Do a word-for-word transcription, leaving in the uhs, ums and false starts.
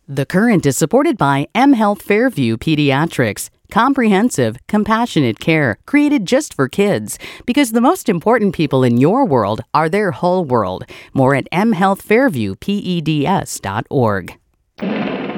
The Current is supported by mHealth Fairview Pediatrics. Comprehensive, compassionate care created just for kids. Because the most important people in your world are their whole world. More at m health fairview peds dot org.